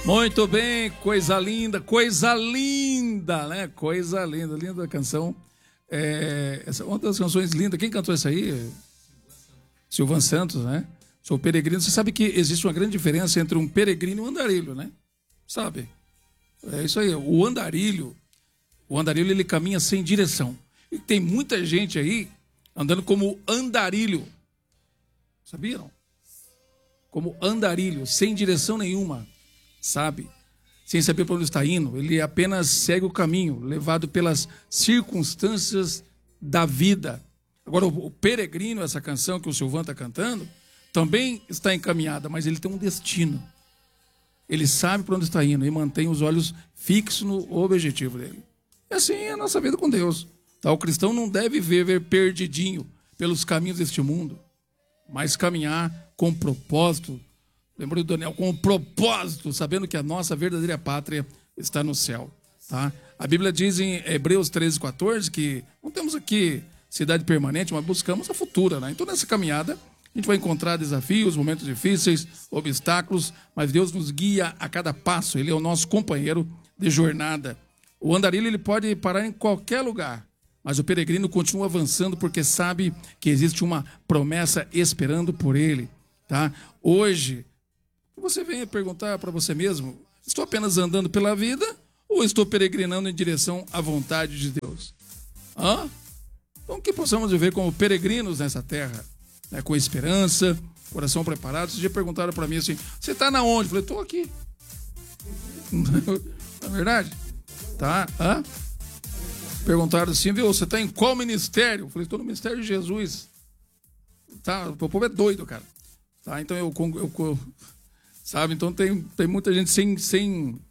Muito bem, coisa linda, né? Coisa linda, linda canção. Essa é uma das canções lindas. Quem cantou essa aí? Silvan Santos, né? Sou peregrino. Você sabe que existe uma grande diferença entre um peregrino e um andarilho, né? Sabe? É isso aí. O andarilho ele caminha sem direção. E tem muita gente aí andando como andarilho. Sabiam? Como andarilho, sem direção nenhuma. Sabe? Sem saber para onde está indo. Ele apenas segue o caminho, levado pelas circunstâncias da vida. Agora, o peregrino, essa canção que o Silvan está cantando, também está encaminhada, mas ele tem um destino. Ele sabe para onde está indo e mantém os olhos fixos no objetivo dele. E assim é a nossa vida com Deus. Tá? O cristão não deve viver perdidinho pelos caminhos deste mundo, mas caminhar com propósito. Lembrou do Daniel, com um propósito, sabendo que a nossa verdadeira pátria está no céu. Tá? A Bíblia diz em Hebreus 13:14 que não temos aqui cidade permanente, mas buscamos a futura. Né? Então, nessa caminhada, a gente vai encontrar desafios, momentos difíceis, obstáculos, mas Deus nos guia a cada passo. Ele é o nosso companheiro de jornada. O andarilho ele pode parar em qualquer lugar, mas o peregrino continua avançando porque sabe que existe uma promessa esperando por ele. Tá? Hoje, você vem perguntar para você mesmo, estou apenas andando pela vida ou estou peregrinando em direção à vontade de Deus? Então que possamos viver como peregrinos nessa terra, né, com esperança, coração preparado. Vocês já perguntaram para mim assim, você está na onde? Eu falei, estou aqui. Não é verdade? Tá? Perguntaram assim, viu, você está em qual ministério? Eu falei, estou no ministério de Jesus. Tá? O povo é doido, cara. Tá? Então eu sabe, então tem muita gente sem